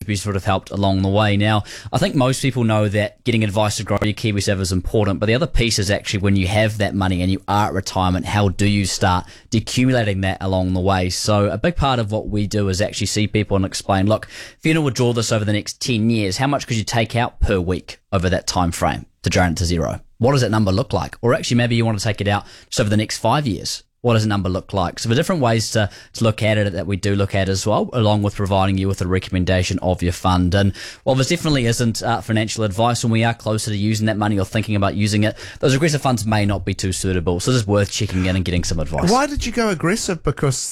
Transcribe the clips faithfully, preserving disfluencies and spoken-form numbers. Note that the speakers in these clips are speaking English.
be sort of helped along the way. Now, I think most people know that getting advice to grow your KiwiSaver is important, but the other piece is actually when you have that money and you are at retirement, how do you start decumulating that along the way? So a big part of what we do is actually see people and explain, look, if you're going to withdraw this over the next ten years, how much could you take out per week over that time frame to drain it to zero? What does that number look like? Or actually, maybe you want to take it out just over the next five years. What does a number look like? So the different ways to, to look at it that we do look at as well, along with providing you with a recommendation of your fund. And while this definitely isn't uh, financial advice, when we are closer to using that money or thinking about using it, those aggressive funds may not be too suitable. So it's worth checking in and getting some advice. Why did you go aggressive? Because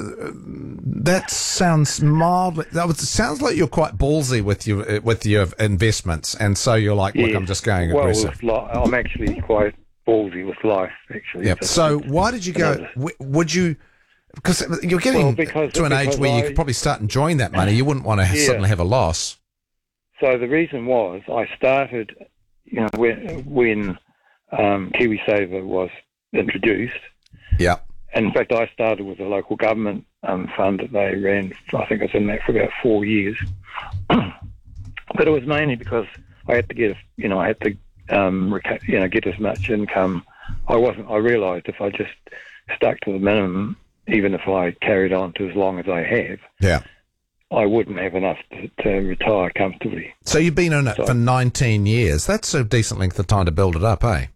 that sounds mildly, that was, it sounds like you're quite ballsy with your, with your investments. And so you're like, look, Yeah. I'm just going Well, aggressive. with li- I'm actually quite ballsy with life, actually. Yep. So why did you go? W- would you? Because you're getting Well, because- to an age because where you I- KOuld probably start enjoying that money. You wouldn't want to Yeah. suddenly have a loss. So the reason was I started, you know, when, when um, KiwiSaver was introduced. Yeah. And in fact, I started with a local government um, fund that they ran. I think I was in that for about four years. But it was mainly because I had to get, you know, I had to, um, reca- you know, get as much income. I wasn't. I realised if I just stuck to the minimum, even if I carried on to as long as I have, Yeah. I wouldn't have enough to, to retire comfortably. So you've been in it So- for nineteen years. That's a decent length of time to build it up, eh?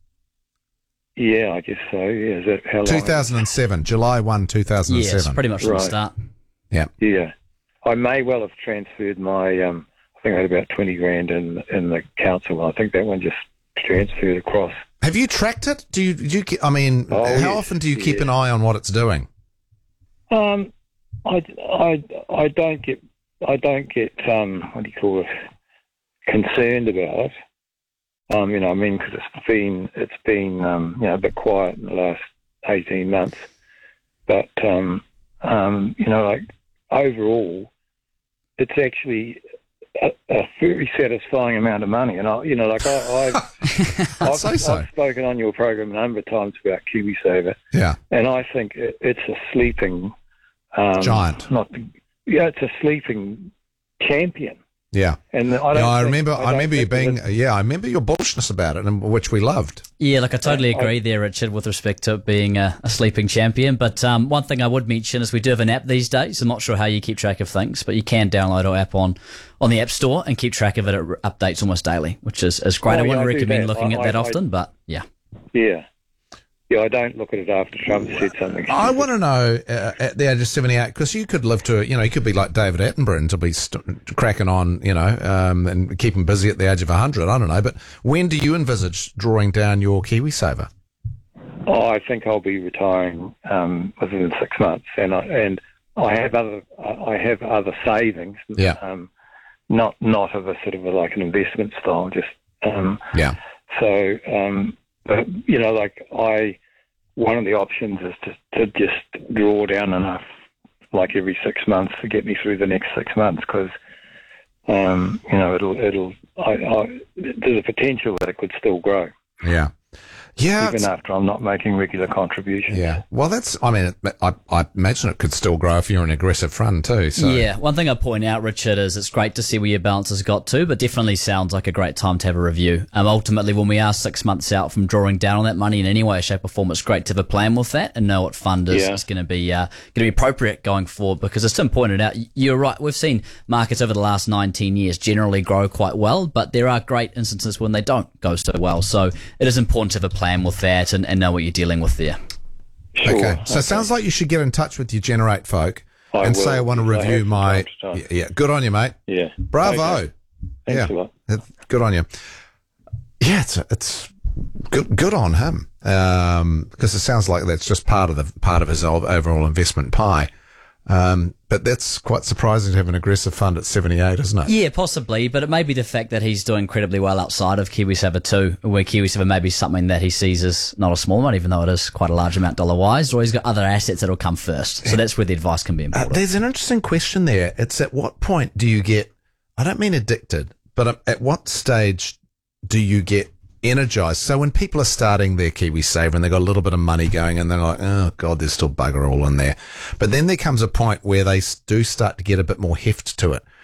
Yeah, I guess so. Yeah, is that how long? two thousand seven, July first, two thousand Yes, seven. pretty much from the Right. start. Yeah. Yeah, I may well have transferred my. Um, I think I had about twenty grand in in the council. I think that one just transferred across. Have you tracked it? Do you? Do you ke- I mean, Oh, how yes, often do you keep yeah. an eye on what it's doing? Um, I, I, I don't get I don't get um what do you call it concerned about it. Um, you know, I mean, because it's been it's been um, you know a bit quiet in the last eighteen months, but um, um, you know, like overall, it's actually a, a very satisfying amount of money. And I, you know, like I, I've, I'd I've, say so. I've spoken on your program a number of times about KiwiSaver, Yeah. and I think it, it's a sleeping um, Giant. Not, yeah, it's a sleeping champion. Yeah. And I don't. Yeah, I think- remember. I, don't remember you think being. that- Yeah, I remember your bullishness about it, and which we loved. Yeah, like I totally I- agree there, Richard, with respect to it being a, a sleeping champion. But um, one thing I would mention is we do have an app these days. I'm not sure how you keep track of things, but you can download our app on, on the App Store and keep track of it. It r- updates almost daily, which is, is great. Oh, I wouldn't yeah, I do recommend that. looking I- at that I- often, but yeah. Yeah. Yeah, I don't look at it after Trump said something. I want to know uh, at the age of seventy-eight, because you could live to, you know, you could be like David Attenborough and to be st- cracking on, you know, um, and keep him busy at the age of one hundred. I don't know. But when do you envisage drawing down your KiwiSaver? Oh, I think I'll be retiring um, within six months, and I, and I have other I have other savings. Yeah. Um, not not of a sort of a, like an investment style, just um, Yeah. so. Um, but you know, like I, one of the options is to to just draw down enough, like every six months, to get me through the next six months, because um, you know it'll it'll I, I, there's a potential that it could still grow. Yeah. Yeah. Even it's- after I'm not making regular contributions. Yeah. Well, that's, I mean, it, I, I imagine it could still grow if you're an aggressive fund too. So. Yeah, one thing I point out, Richard, is it's great to see where your balance has got to, but definitely sounds like a great time to have a review. Um, ultimately, when we are six months out from drawing down on that money in any way, shape, or form, it's great to have a plan with that and know what fund is, Yeah. is going to be uh, going to be appropriate going forward. Because as Tim pointed out, you're right. We've seen markets over the last nineteen years generally grow quite well, but there are great instances when they don't go so well. So it is important to have a plan with that and, and know what you're dealing with there. Sure. Okay. So it sounds like you should get in touch with your Generate folk I and will, say, I want to because I review have from my. time to time. Yeah, yeah. Good on you, mate. Yeah. Bravo. Okay. Thanks yeah. a lot. Good on you. Yeah, it's it's good good on him. Um, because it sounds like that's just part of the part of his ov- overall investment pie. Um, but that's quite surprising to have an aggressive fund at seventy-eight, isn't it? Yeah, possibly, but it may be the fact that he's doing incredibly well outside of KiwiSaver too, where KiwiSaver may be something that he sees as not a small amount, even though it is quite a large amount dollar-wise, or he's got other assets that'll come first. So that's where the advice can be Uh, important. there's an interesting question there. It's at what point do you get, I don't mean addicted, but at what stage do you get energized? So when people are starting their KiwiSaver and they've got a little bit of money going and they're like, oh God, there's still bugger all in there. But then there comes a point where they s- do start to get a bit more heft to it.